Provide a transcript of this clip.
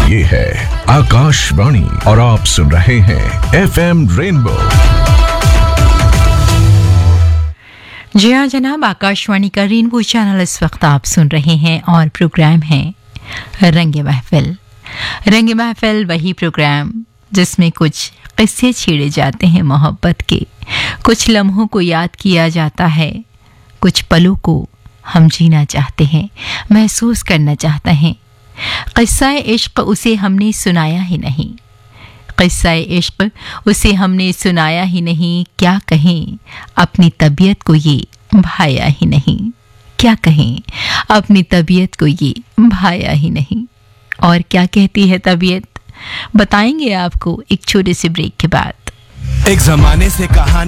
ये है आकाशवाणी और आप सुन रहे हैं FM रेनबो। जी हाँ जनाब, आकाशवाणी का रेनबो चैनल इस वक्त आप सुन रहे हैं और प्रोग्राम है रंगे महफिल। रंगे महफिल वही प्रोग्राम जिसमें कुछ किस्से छेड़े जाते हैं मोहब्बत के, कुछ लम्हों को याद किया जाता है, कुछ पलों को हम जीना चाहते हैं, महसूस करना चाहते हैं। किस्सा इश्क उसे हमने सुनाया ही नहीं, किस्सा इश्क उसे हमने सुनाया ही नहीं, क्या कहें अपनी तबीयत को ये भाया ही नहीं, क्या कहें अपनी तबीयत को ये भाया ही नहीं। और क्या कहती है तबीयत, बताएंगे आपको एक छोटे से ब्रेक के बाद। एक जमाने से कहानी